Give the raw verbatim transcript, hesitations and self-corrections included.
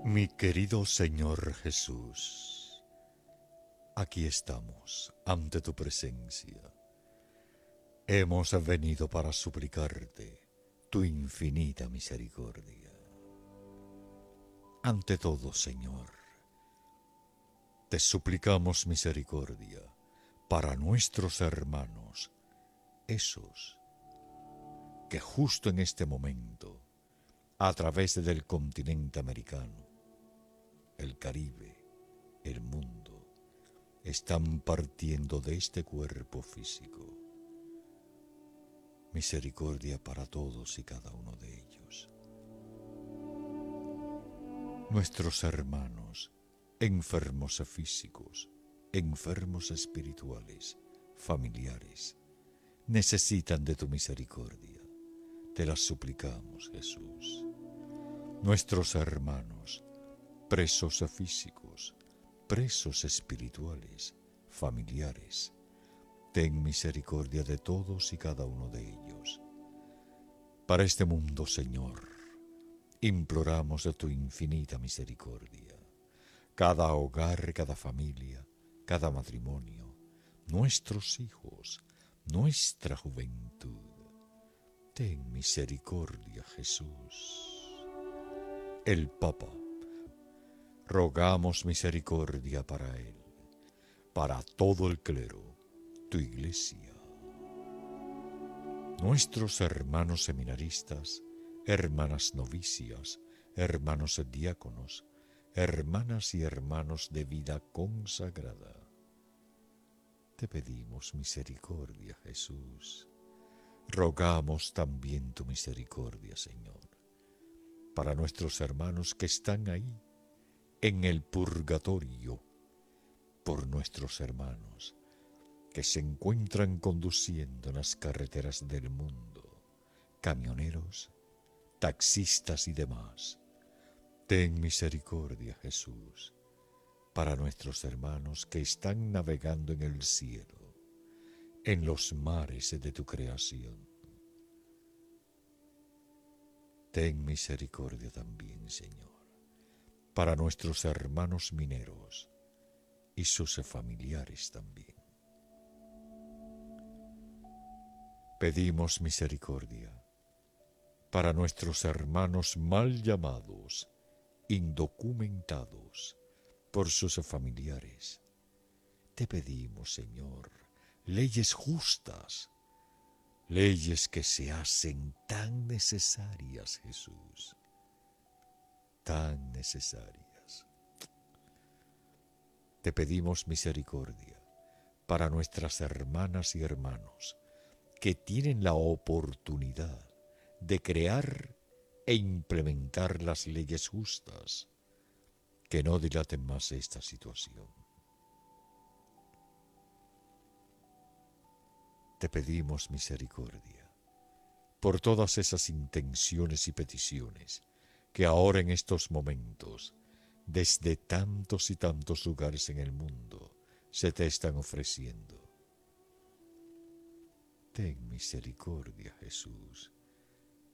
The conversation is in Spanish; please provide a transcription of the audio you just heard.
Mi querido Señor Jesús, aquí estamos ante tu presencia. Hemos venido para suplicarte tu infinita misericordia. Ante todo, Señor, te suplicamos misericordia para nuestros hermanos, esos que justo en este momento, a través del continente americano, el Caribe, el mundo, están partiendo de este cuerpo físico. Misericordia para todos y cada uno de ellos. Nuestros hermanos, enfermos físicos, enfermos espirituales, familiares, necesitan de tu misericordia. Te las suplicamos, Jesús. Nuestros hermanos, presos físicos, presos espirituales, familiares, ten misericordia de todos y cada uno de ellos. Para este mundo, Señor, imploramos de tu infinita misericordia. Cada hogar, cada familia, cada matrimonio, nuestros hijos, nuestra juventud. Ten misericordia, Jesús. El Papa, rogamos misericordia para él, para todo el clero, tu iglesia. Nuestros hermanos seminaristas, hermanas novicias, hermanos diáconos, hermanas y hermanos de vida consagrada. Te pedimos misericordia, Jesús. Rogamos también tu misericordia, Señor, para nuestros hermanos que están ahí, en el purgatorio, por nuestros hermanos que se encuentran conduciendo en las carreteras del mundo, camioneros, taxistas y demás. Ten misericordia, Jesús, para nuestros hermanos que están navegando en el cielo, en los mares de tu creación. Ten misericordia también, Señor, para nuestros hermanos mineros y sus familiares también. Pedimos misericordia para nuestros hermanos mal llamados, indocumentados por sus familiares. Te pedimos, Señor, leyes justas, leyes que se hacen tan necesarias, Jesús, tan necesarias. Te pedimos misericordia para nuestras hermanas y hermanos que tienen la oportunidad de crear e implementar las leyes justas, que no dilaten más esta situación. Te pedimos misericordia por todas esas intenciones y peticiones que ahora en estos momentos, desde tantos y tantos lugares en el mundo, se te están ofreciendo. Ten misericordia, Jesús,